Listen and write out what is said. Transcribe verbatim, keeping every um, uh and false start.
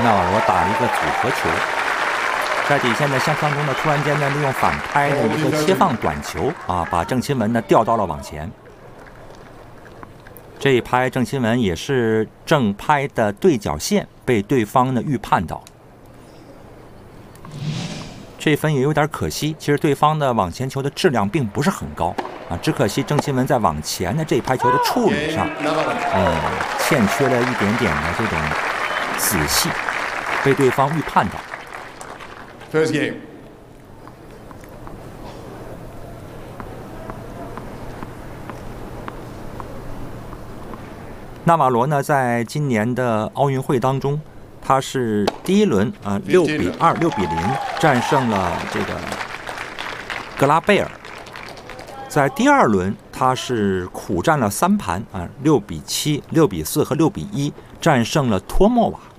纳瓦罗打了一个组合球，在底线的相当中呢，突然间呢，利用反拍的一个切放短球啊，把郑钦文呢调到了网前。这一拍郑钦文也是正拍的对角线，被对方呢预判到。这分也有点可惜，其实对方的网前球的质量并不是很高啊，只可惜郑钦文在网前的这一拍球的处理上，嗯，欠缺了一点点的这种仔细，被对方预判到。 First game. 纳瓦罗呢，在今年的奥运会当中，他是第一轮啊六比二、六比零战胜了这个格拉贝尔。在第二轮，他是苦战了三盘啊，六比七、六比四和六比一战胜了托莫瓦。